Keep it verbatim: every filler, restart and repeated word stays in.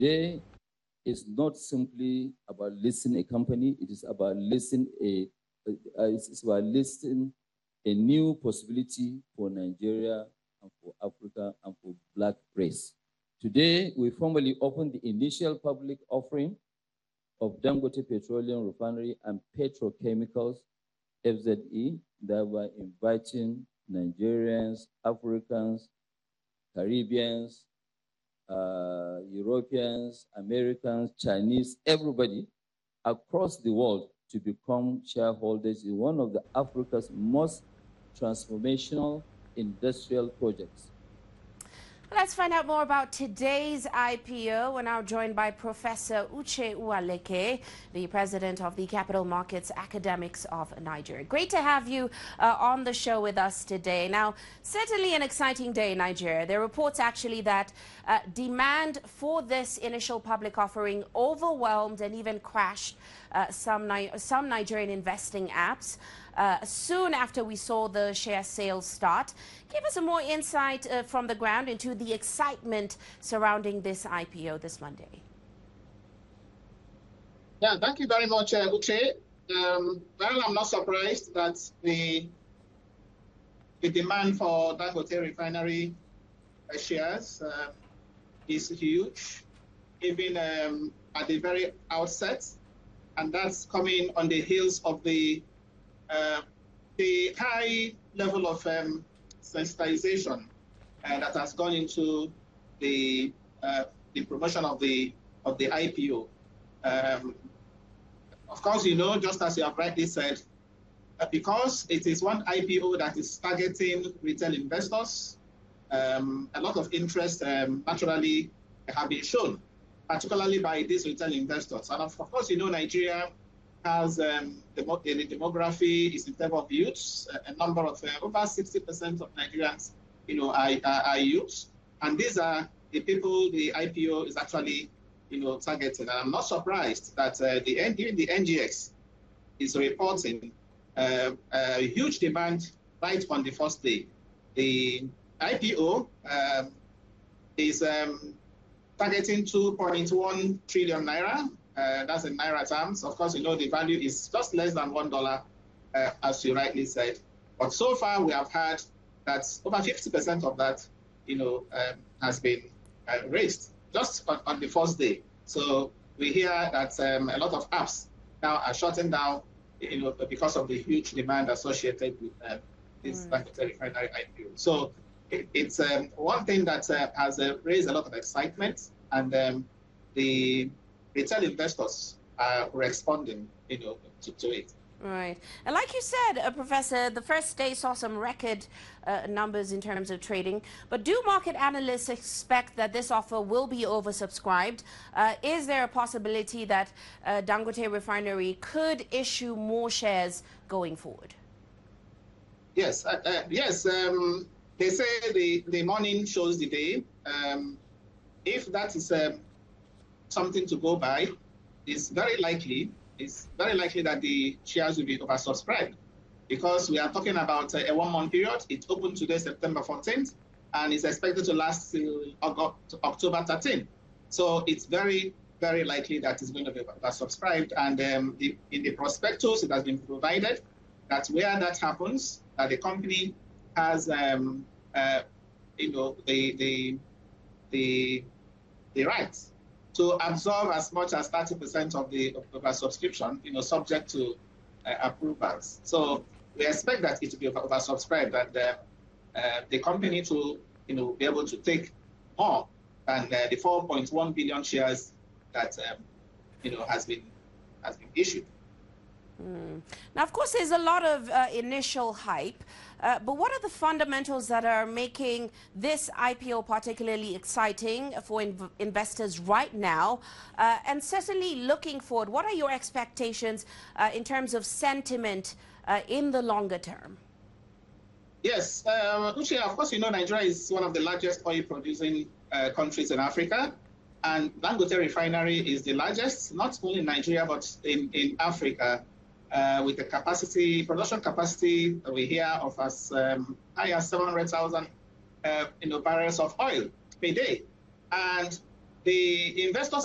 Today is not simply about listing a company, it is about listing a, uh, it's about listing a new possibility for Nigeria and for Africa and for Black race. Today, we formally opened the initial public offering of Dangote Petroleum Refinery and Petrochemicals, F Z E, thereby inviting Nigerians, Africans, Caribbeans, uh, Europeans, Americans, Chinese, everybody across the world to become shareholders in one of the Africa's most transformational industrial projects. Let's find out more about today's I P O. We're now joined by Professor Uche Uwaleke, the president of the Capital Markets Academics of Nigeria. Great to have you uh, on the show with us today. Now, certainly an exciting day in Nigeria. There are reports actually that uh, demand for this initial public offering overwhelmed and even crashed uh, some, Ni some Nigerian investing apps. Uh, soon after we saw the share sales start. Give us some more insight uh, from the ground into the excitement surrounding this I P O this Monday. Yeah, thank you very much, uh, Uche. Um, well, I'm not surprised that the, the demand for Dangote Refinery uh, shares uh, is huge, even um, at the very outset, and that's coming on the heels of the Uh, the high level of um, sensitization uh, that has gone into the uh, the promotion of the of the I P O. Um, of course, you know, just as you have rightly said, uh, because it is one I P O that is targeting retail investors, um, a lot of interest um, naturally have been shown, particularly by these retail investors. And of, of course, you know, Nigeria has um, the, the demography is in favor of youths. A, a number of uh, over sixty percent of Nigerians, you know, are, are, are youths, and these are the people the I P O is actually, you know, targeting. And I'm not surprised that uh, the even the N G X is reporting uh, a huge demand right on the first day. The I P O um, is um, targeting two point one trillion naira. Uh, that's in Naira terms. Of course, you know, the value is just less than one dollar, uh, as you rightly said. But so far, we have had that over fifty percent of that, you know, um, has been uh, raised just on, on the first day. So we hear that um, a lot of apps now are shutting down, you know, because of the huge demand associated with uh, this Dangote Refinery I P O. So it, it's um, one thing that uh, has uh, raised a lot of excitement, and um, the retail investors are responding, you know, to, to it. Right. And like you said, uh, Professor, the first day saw some record uh, numbers in terms of trading. But do market analysts expect that this offer will be oversubscribed? Uh, is there a possibility that uh, Dangote Refinery could issue more shares going forward? Yes. Uh, uh, yes. Um, they say the, the morning shows the day. Um, if that is um, something to go by, it's very likely, it's very likely that the shares will be oversubscribed, because we are talking about a one-month period. It opened today, September fourteenth, and is expected to last till October thirteenth. So it's very, very likely that it's going to be oversubscribed. And um, the, in the prospectus, it has been provided that where that happens, that the company has, um, uh, you know, the the the the rights to absorb as much as thirty percent of the of our subscription, you know, subject to uh, approvals. So we expect that it to be oversubscribed, and uh, uh, the company to, you know, be able to take more than uh, the four point one billion shares that, um, you know, has been has been issued. Mm. Now, of course, there's a lot of uh, initial hype, uh, but what are the fundamentals that are making this I P O particularly exciting for inv investors right now? Uh, and certainly looking forward, what are your expectations uh, in terms of sentiment uh, in the longer term? Yes, uh, Uche, of course, you know, Nigeria is one of the largest oil-producing uh, countries in Africa. And Dangote Refinery is the largest, not only in Nigeria, but in, in Africa. Uh, with the capacity, production capacity that we hear of as um, high as seven hundred thousand uh, you know, barrels of oil per day. And the investors